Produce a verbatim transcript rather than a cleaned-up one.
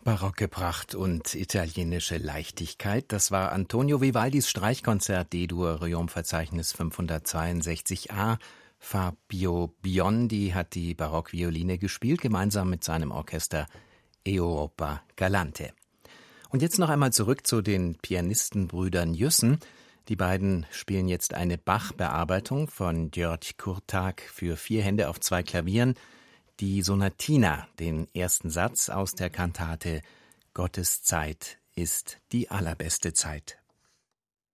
Barocke Pracht und italienische Leichtigkeit, das war Antonio Vivaldis Streichkonzert D-Dur Reaume-Verzeichnis fünfhundertzweiundsechzig a. Fabio Biondi hat die Barockvioline gespielt, gemeinsam mit seinem Orchester Europa Galante. Und jetzt noch einmal zurück zu den Pianistenbrüdern Jüssen. Die beiden spielen jetzt eine Bach-Bearbeitung von György Kurtág für vier Hände auf zwei Klavieren, die Sonatina, den ersten Satz aus der Kantate Gottes Zeit ist die allerbeste Zeit.